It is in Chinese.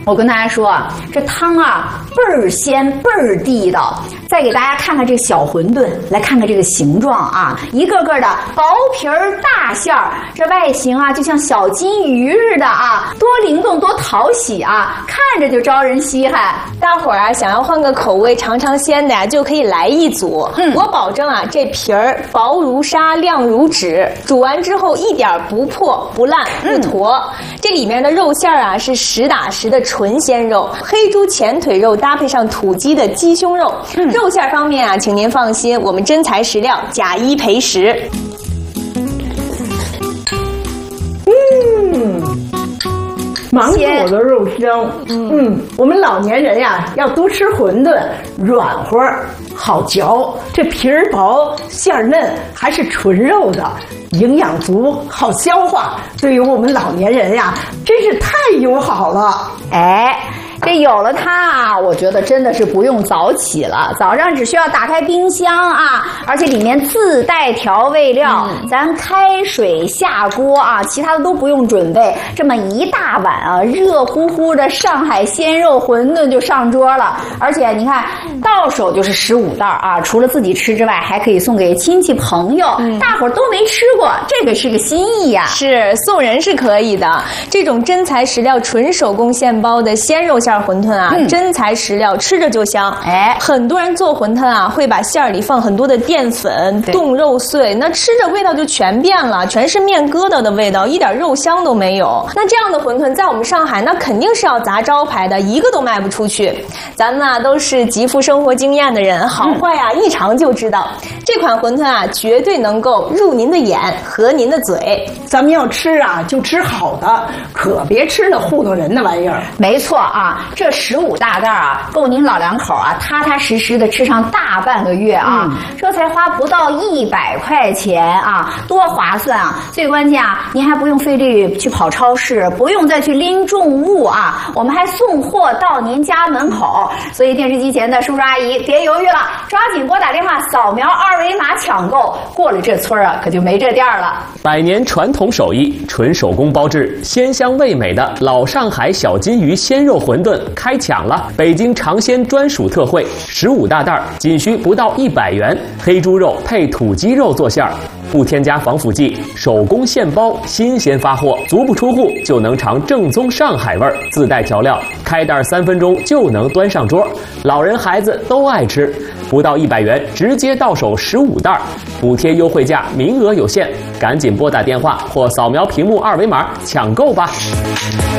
我跟大家说啊，这汤啊倍儿鲜倍儿地道。再给大家看看这小馄饨，来看看这个形状啊，一个个的薄皮儿大馅儿，这外形啊就像小金鱼似的啊，多灵动多讨喜啊，看着就招人稀罕。 大伙儿啊，想要换个口味尝尝鲜的呀，就可以来一组。我保证啊，这皮儿薄如纱，亮如纸，煮完之后一点不破不烂不坨。这里面的肉馅儿啊是实打实的纯鲜肉，黑猪前腿肉搭配上土鸡的鸡胸肉。肉馅方面啊，请您放心，我们真材实料，假一赔10。 芒果的肉香，我们老年人呀要多吃馄饨，软和好嚼，这皮儿薄馅儿嫩，还是纯肉的，营养足，好消化，对于我们老年人呀真是太友好了。 哎，这有了它啊，我觉得真的是不用早起了，早上只需要打开冰箱啊，而且里面自带调味料，咱开水下锅啊，其他的都不用准备，这么一大碗啊，热乎乎的上海鲜肉馄饨就上桌了。而且你看，到手就是15袋啊，除了自己吃之外，还可以送给亲戚朋友，大伙儿都没吃过，这个是个心意呀。 是送人是可以的，这种真材实料、纯手工现包的鲜肉馅馄饨啊，真材实料，吃着就香。哎，很多人做馄饨啊，会把馅儿里放很多的淀粉、冻肉碎，那吃着味道就全变了，全是面疙瘩的味道，一点肉香都没有。那这样的馄饨在我们上海，那肯定是要砸招牌的，一个都卖不出去。咱们啊都是极富生活经验的人，好坏啊一尝就知道。这款馄饨啊，绝对能够入您的眼，合您的嘴。 咱们要吃啊，就吃好的，可别吃那糊弄人的玩意儿。 没错啊，这15大袋啊，够您老两口啊踏踏实实的吃上大半个月啊，这才花不到100块钱啊，多划算啊！最关键啊，您还不用费力去跑超市，不用再去拎重物啊，我们还送货到您家门口。所以电视机前的叔叔阿姨别犹豫了，抓紧拨打电话扫描2维码抢购，过了这村啊，可就没这店了。 100年传统手艺，纯手工包制，鲜香味美的老上海小金鱼鲜肉馄饨开抢了！北京尝鲜专属特惠，15大袋，仅需不到100元，黑猪肉配土鸡肉做馅儿，不添加防腐剂，手工现包，新鲜发货，足不出户就能尝正宗上海味儿，自带调料，开袋3分钟就能端上桌，老人孩子都爱吃。不到100元，直接到手15袋，补贴优惠价，名额有限，赶紧拨打电话或扫描屏幕2维码抢购吧。